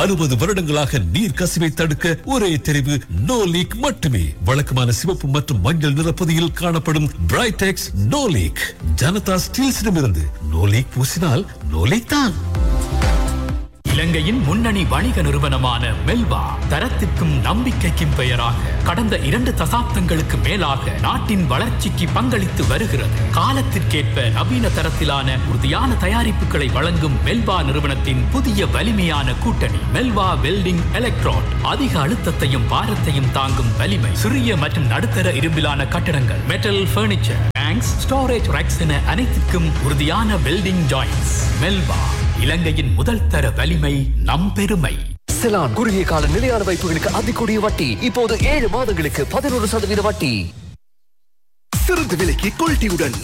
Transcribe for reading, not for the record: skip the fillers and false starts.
60 வருடங்களாக நீர் கசிவை தடுக்க ஒரே தெரிவு நோ லீக் மட்டுமே. வழக்கமான சிவப்பு மற்றும் மஞ்சள் நிறப்பதியில் காணப்படும் பிரைடெக்ஸ் no league. Janata ஸ்டீல்ஸிடமிருந்து no league பூசினால் no league தான். இலங்கையின் முன்னணி வணிக நிறுவனமான மெல்வா தரத்திற்கும் நம்பிக்கைக்கும் பெயராக கடந்த 2 தசாப்தங்களுக்கு மேலாக நாட்டின் வளர்ச்சிக்கு பங்களித்து வருகிறது. காலத்திற்கேற்ப நவீன தரத்திலான உறுதியான தயாரிப்புகளை வழங்கும் மெல்வா நிறுவனத்தின் புதிய வலிமையான கூட்டணி மெல்வா வெல்டிங் எலக்ட்ரோட். அதிக அழுத்தத்தையும் பாரத்தையும் தாங்கும் வலிமை, சிறிய மற்றும் நடுத்தர இரும்பிலான கட்டடங்கள், metal furniture, tanks, storage racks என அனைத்திற்கும் உறுதியான வெல்டிங் ஜாயின்ட்ஸ். மெல்வா, இலங்கையின் முதல் தர வலிமை, நம் பெருமை. செலான் குறுகிய கால நிலையான வைப்புகளுக்கு அதிகூடிய வட்டி. இப்போது 7 மாதங்களுக்கு 11% வட்டி. சிறந்த விலைக்கு குவாலிட்டியுடன்